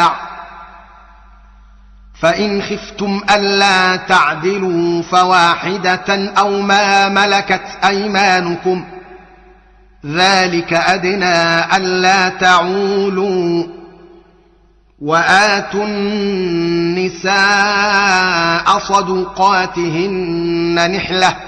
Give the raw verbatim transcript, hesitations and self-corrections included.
متاع، فإن خفتم ألا تعدلوا فواحدة أو ما ملكت أيمانكم ذلك أدنى ألا تعولوا. وآتوا النساء صدقاتهن نحلة